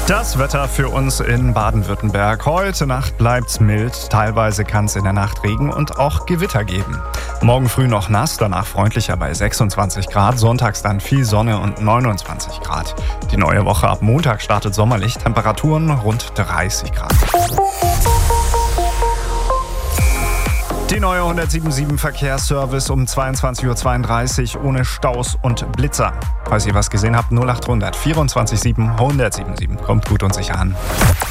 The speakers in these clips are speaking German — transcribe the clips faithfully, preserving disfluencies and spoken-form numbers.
Das Wetter für uns in Baden-Württemberg. Heute Nacht bleibt's mild. Teilweise kann es in der Nacht Regen und auch Gewitter geben. Morgen früh noch nass, danach freundlicher bei sechsundzwanzig Grad. Sonntags dann viel Sonne und neunundzwanzig Grad. Die neue Woche ab Montag startet sommerlich. Temperaturen rund dreißig Grad. Die neue hundertsieben Verkehrsservice um zweiundzwanzig Uhr zweiunddreißig ohne Staus und Blitzer. Falls ihr was gesehen habt, null acht hundert vierundzwanzig sieben hundertsiebenundsiebzig. Kommt gut und sicher an.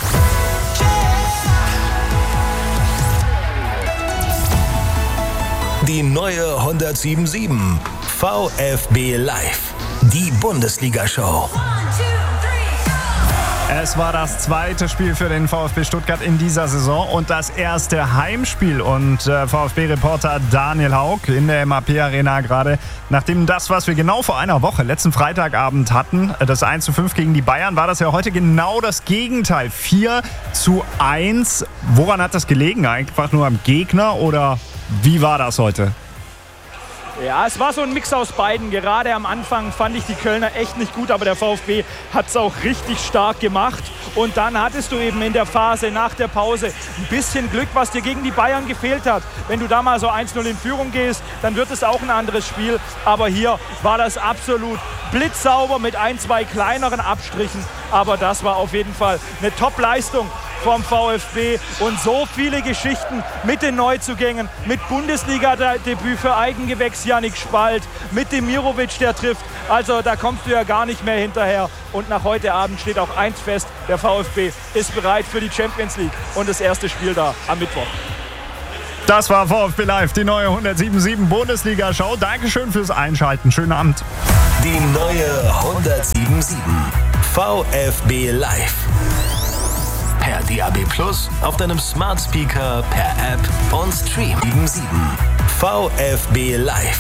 Die neue hundertsiebenundsiebzig VfB Live. Die Bundesliga-Show. Es war das zweite Spiel für den VfB Stuttgart in dieser Saison und das erste Heimspiel. Und äh, VfB-Reporter Daniel Haug in der M A P-Arena gerade, nachdem das, was wir genau vor einer Woche, letzten Freitagabend hatten, das eins zu fünf gegen die Bayern, war das ja heute genau das Gegenteil. vier zu eins. Woran hat das gelegen? Einfach nur am Gegner oder wie war das heute? Ja, es war so ein Mix aus beiden. Gerade am Anfang fand ich die Kölner echt nicht gut, aber der VfB hat es auch richtig stark gemacht. Und dann hattest du eben in der Phase nach der Pause ein bisschen Glück, was dir gegen die Bayern gefehlt hat. Wenn du da mal so eins null in Führung gehst, dann wird es auch ein anderes Spiel. Aber hier war das absolut blitzsauber mit ein, zwei kleineren Abstrichen. Aber das war auf jeden Fall eine Top-Leistung vom VfB und so viele Geschichten mit den Neuzugängen, mit Bundesliga-Debüt für Eigengewächs Yannick Spalt, mit Demirovic, der trifft. Also da kommst du ja gar nicht mehr hinterher. Und nach heute Abend steht auch eins fest, der VfB ist bereit für die Champions League und das erste Spiel da am Mittwoch. Das war VfB Live, die neue hundertsiebenundsiebzig Bundesliga-Show. Dankeschön fürs Einschalten. Schönen Abend. Die neue hundertsiebenundsiebzig VfB Live. Per D A B Plus, auf deinem Smart Speaker, per App und Stream. sieben sieben VfB Live.